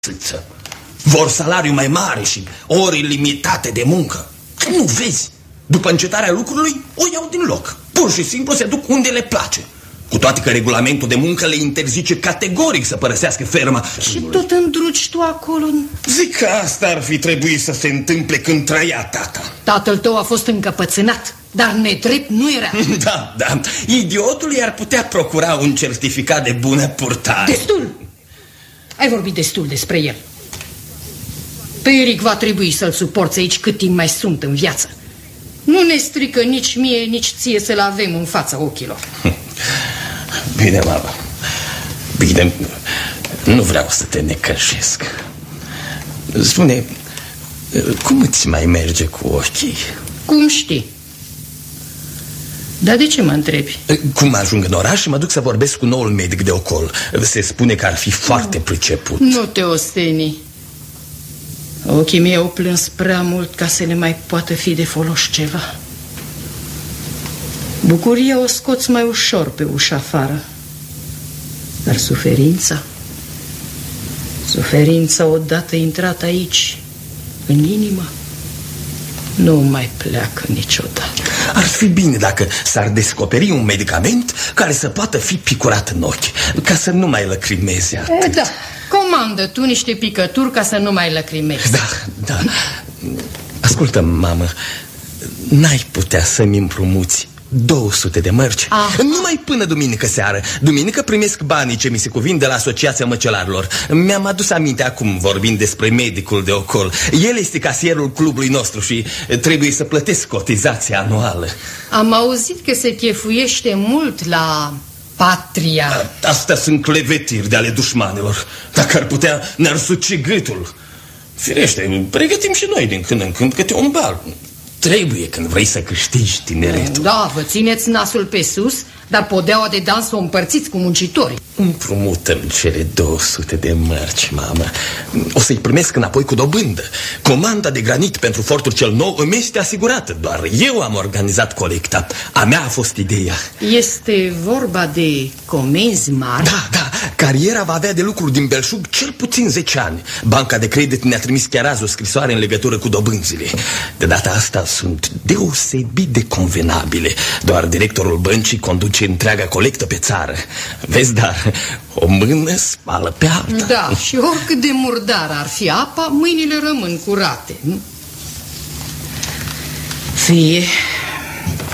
Vor salariu mai mare și ori limitate de muncă. Nu vezi? După încetarea lucrului, o iau din loc. Pur și simplu se duc unde le place. Cu toate că regulamentul de muncă le interzice categoric să părăsească ferma. Și tot îndruci tu acolo? Zic că asta ar fi trebuit să se întâmple când trăia tata. Tatăl tău a fost încăpățânat, dar nedrept nu era. Da, da. Idiotul i-ar putea procura un certificat de bună purtare. Destul! Ai vorbit destul despre el. Pe Eric va trebui să-l suporți aici cât timp mai sunt în viață. Nu ne strică nici mie, nici ție să-l avem în fața ochilor. Bine, mama. Bine, nu vreau să te necășesc. Spune, cum îți mai merge cu ochii? Cum știi? Dar de ce mă întrebi? Cum ajung în oraș și mă duc să vorbesc cu noul medic de ocol. Se spune că ar fi foarte priceput. Nu te osteni. Ochii mei au plâns prea mult ca să le mai poată fi de folos ceva. Bucuria o scoți mai ușor pe ușa afară. Dar suferința odată intrată aici, în inimă, nu mai pleacă niciodată. Ar fi bine dacă s-ar descoperi un medicament care să poată fi picurat în ochi, ca să nu mai lăcrimeze atât. Da, comandă tu niște picături ca să nu mai lăcrimezi. Da. Ascultă, mamă, n-ai putea să-mi împrumuți 200 de mărci? Numai până duminică seară. Duminică primesc banii ce mi se cuvin de la Asociația Măcelarilor. Mi-am adus aminte acum vorbind despre medicul de ocol. El este casierul clubului nostru și trebuie să plătesc cotizația anuală. Am auzit că se chefuiește mult la Patria. Astea sunt clevetiri de ale dușmanilor. Dacă ar putea, ne-ar suci gâtul. Firește, pregătim și noi din când în când câte un bal. Trebuie când vrei să câștigi tineretul. Da, vă țineți nasul pe sus, dar podeaua de dans o împărțiți cu muncitorii. Împrumutăm cele 200 de mărci, mamă. O să-i primesc înapoi cu dobândă. Comanda de granit pentru fortul cel nou îmi este asigurată. Doar eu am organizat colecta. A mea a fost ideea. Este vorba de comenzi mari? Da, cariera va avea de lucru din belșug cel puțin 10 ani. Banca de credit ne-a trimis chiar azi o scrisoare în legătură cu dobânzile. De data asta sunt deosebit de convenabile. Doar directorul băncii conduce întreaga colectă pe țară. Vezi, dar o mână spală pe alta. Da, și oricât de murdară ar fi apa, mâinile rămân curate, nu? Fie,